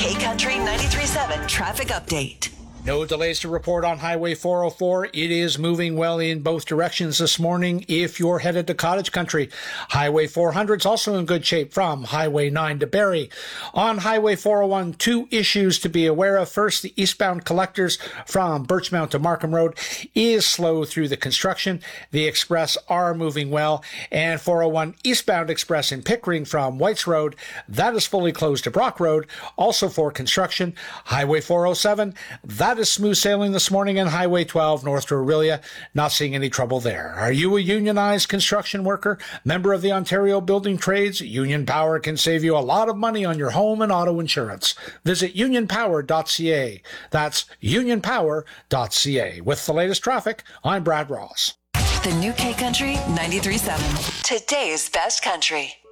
K-Country 93.7 traffic update. No delays to report on Highway 404. It is moving well in both directions this morning if you're headed to Cottage Country. Highway 400 is also in good shape from Highway 9 to Barrie. On Highway 401, two issues to be aware of. First, the eastbound collectors from Birchmount to Markham Road is slow through the construction. The express are moving well. And 401 eastbound express in Pickering from Whites Road, that is fully closed to Brock Road, also for construction. Highway 407, that is smooth sailing this morning, and Highway 12 north to Orillia, not seeing any trouble there. Are you a unionized construction worker, member of the Ontario Building Trades? Union Power can save you a lot of money on your home and auto insurance. Visit unionpower.ca. That's unionpower.ca. With the latest traffic, I'm Brad Ross. The new K-Country 93.7. Today's best country.